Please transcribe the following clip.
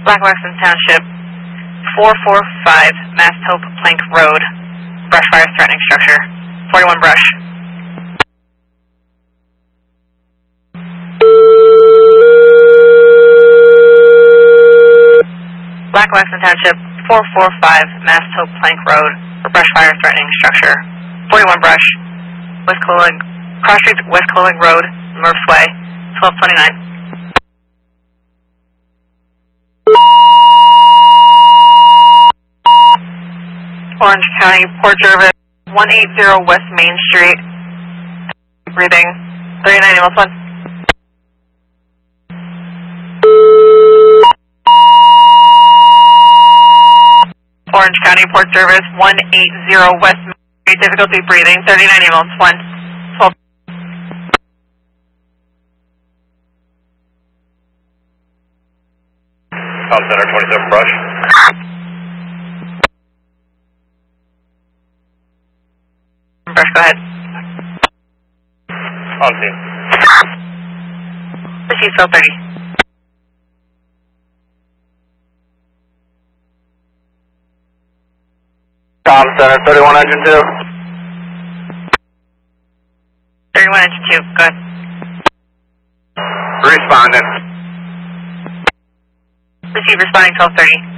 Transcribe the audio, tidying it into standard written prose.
Black Waxman Township, 445 Mast Hope Plank Road, brush fire threatening structure, 41 brush. Black Waxman Township, 445 Mast Hope Plank Road, brush fire threatening structure, 41 brush, West Colig, Cross Street, West Colig Road, Murph's Way, 1229. Orange County, Port Jervis, 180 West Main Street, breathing, 39 ambulance 1. Orange County, Port Jervis, 180 West Main Street, difficulty breathing, 39 ambulance 1. 12. Tom Center, 27 brush. Brush, go ahead. On scene. Receive cell 30. Tom Center, 31 engine 2. 31 engine 2, go ahead. Responding. Receive responding 1230.